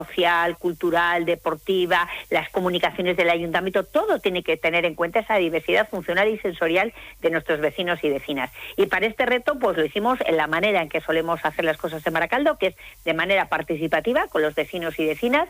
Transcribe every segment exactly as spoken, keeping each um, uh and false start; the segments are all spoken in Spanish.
social, cultural, deportiva, las comunicaciones del ayuntamiento, todo tiene que tener en cuenta esa diversidad funcional y sensorial de nuestros vecinos y vecinas. Y para este reto, pues lo hicimos en la manera en que solemos hacer las cosas en Baracaldo, que es de manera participativa con los vecinos y vecinas,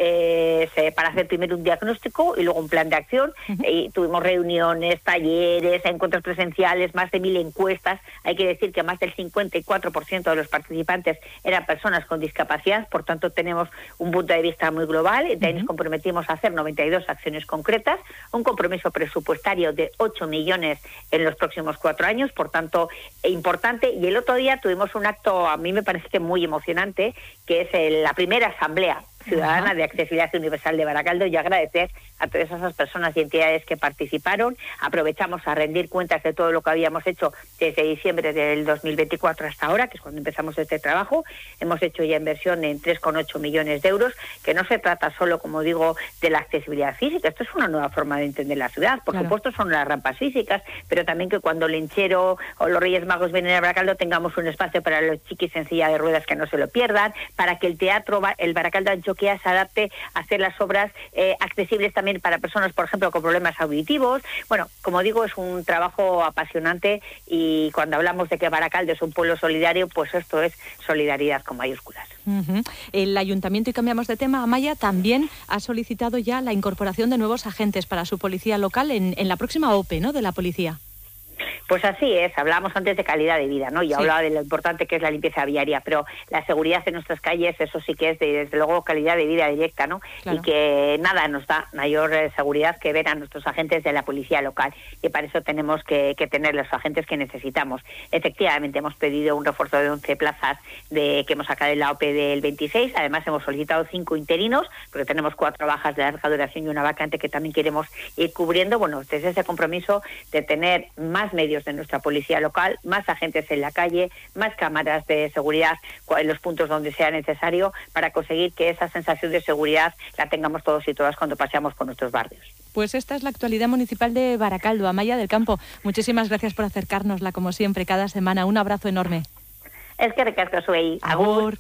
eh, para hacer primero un diagnóstico y luego un plan de acción. Uh-huh. Y tuvimos reuniones, talleres, encuentros presenciales, más de mil encuestas. Hay que decir que más del cincuenta y cuatro por ciento de los participantes eran personas con discapacidad, por tanto tenemos un punto de vista muy global. De ahí nos comprometimos a hacer noventa y dos acciones concretas, un compromiso presupuestario de ocho millones en los próximos cuatro años, por tanto, importante. Y el otro día tuvimos un acto, a mí me parece que muy emocionante, que es el, la primera asamblea ciudadana uh-huh. de accesibilidad universal de Baracaldo, y agradecer a todas esas personas y entidades que participaron. Aprovechamos a rendir cuentas de todo lo que habíamos hecho desde diciembre del dos mil veinticuatro hasta ahora, que es cuando empezamos este trabajo. Hemos hecho ya inversión en tres coma ocho millones de euros, que no se trata solo, como digo, de la accesibilidad física. Esto es una nueva forma de entender la ciudad. Por claro. supuesto son las rampas físicas, pero también que cuando el Linchero o los Reyes Magos vienen a Baracaldo tengamos un espacio para los chiquis en silla de ruedas, que no se lo pierdan, para que el teatro, el Baracaldo Antioquia, se adapte a hacer las obras eh, accesibles también para personas, por ejemplo, con problemas auditivos. Bueno, como digo, es un trabajo apasionante, y cuando hablamos de que Baracaldo es un pueblo solidario, pues esto es solidaridad con mayúsculas. Uh-huh. El ayuntamiento, y cambiamos de tema, Amaya, también ha solicitado ya la incorporación de nuevos agentes para su policía local en, en la próxima O P E, ¿no?, de la policía. Pues así es, hablábamos antes de calidad de vida, ¿no? Y sí. hablaba de lo importante que es la limpieza viaria, pero la seguridad en nuestras calles, eso sí que es de, desde luego calidad de vida directa, ¿no? Claro. Y que nada nos da mayor eh, seguridad que ver a nuestros agentes de la policía local, y para eso tenemos que, que tener los agentes que necesitamos. Efectivamente, hemos pedido un refuerzo de once plazas de que hemos sacado en la O P E del veintiséis, además hemos solicitado cinco interinos, porque tenemos cuatro bajas de larga duración y una vacante que también queremos ir cubriendo. Bueno, desde ese compromiso de tener más medios de nuestra policía local, más agentes en la calle, más cámaras de seguridad en los puntos donde sea necesario, para conseguir que esa sensación de seguridad la tengamos todos y todas cuando paseamos por nuestros barrios. Pues esta es la actualidad municipal de Baracaldo. Amaya del Campo, muchísimas gracias por acercárnosla como siempre cada semana. Un abrazo enorme. Es que recasco soy. Agur.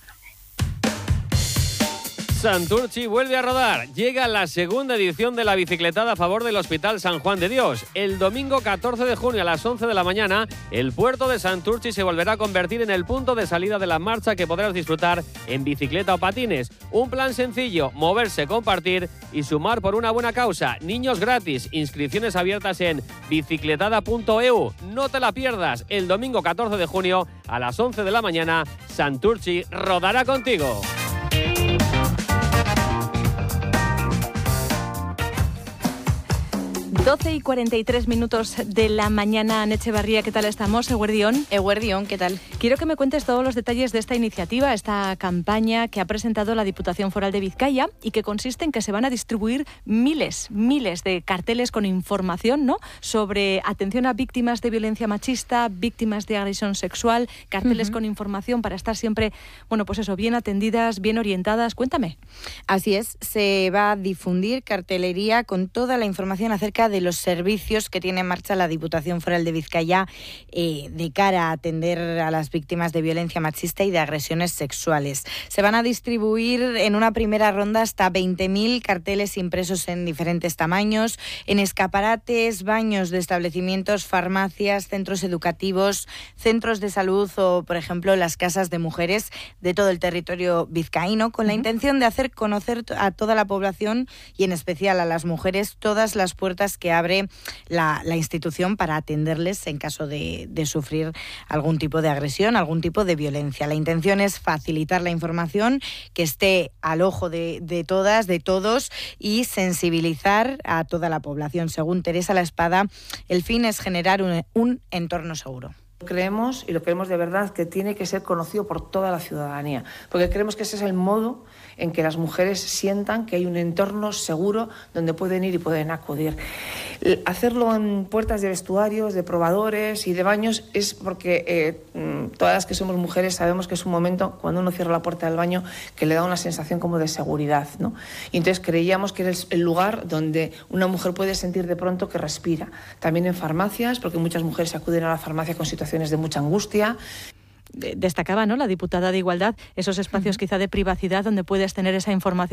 Santurtzi vuelve a rodar. Llega la segunda edición de la bicicletada a favor del Hospital San Juan de Dios. El domingo catorce de junio a las once de la mañana, el puerto de Santurtzi se volverá a convertir en el punto de salida de la marcha, que podrás disfrutar en bicicleta o patines. Un plan sencillo: moverse, compartir y sumar por una buena causa. Niños gratis. Inscripciones abiertas en bicicletada punto e u. No te la pierdas. El domingo catorce de junio a las once de la mañana, Santurtzi rodará contigo. doce y cuarenta y tres minutos de la mañana. En Echevarría, ¿qué tal estamos? Eguerdión. Eguerdión, ¿qué tal? Quiero que me cuentes todos los detalles de esta iniciativa, esta campaña que ha presentado la Diputación Foral de Vizcaya, y que consiste en que se van a distribuir miles, miles de carteles con información, ¿no?, sobre atención a víctimas de violencia machista, víctimas de agresión sexual, carteles uh-huh. con información para estar siempre, bueno, pues eso, bien atendidas, bien orientadas. Cuéntame. Así es, se va a difundir cartelería con toda la información acerca de los servicios que tiene en marcha la Diputación Foral de Vizcaya eh, de cara a atender a las víctimas de violencia machista y de agresiones sexuales. Se van a distribuir en una primera ronda hasta veinte mil carteles impresos en diferentes tamaños, en escaparates, baños de establecimientos, farmacias, centros educativos, centros de salud o, por ejemplo, las casas de mujeres de todo el territorio vizcaíno, con la uh-huh. intención de hacer conocer a toda la población, y en especial a las mujeres, todas las puertas que abre la, la institución para atenderles en caso de, de sufrir algún tipo de agresión, algún tipo de violencia. La intención es facilitar la información, que esté al ojo de, de todas, de todos, y sensibilizar a toda la población. Según Teresa La Espada, el fin es generar un, un entorno seguro. Creemos, y lo creemos de verdad, que tiene que ser conocido por toda la ciudadanía, porque creemos que ese es el modo en que las mujeres sientan que hay un entorno seguro donde pueden ir y pueden acudir. Hacerlo en puertas de vestuarios, de probadores y de baños es porque eh, todas las que somos mujeres sabemos que es un momento, cuando uno cierra la puerta del baño, que le da una sensación como de seguridad, ¿no? Y entonces creíamos que era el lugar donde una mujer puede sentir de pronto que respira. También en farmacias, porque muchas mujeres acuden a la farmacia con situaciones de mucha angustia. destacaba, ¿no?, la diputada de Igualdad, esos espacios uh-huh. quizá de privacidad donde puedes tener esa información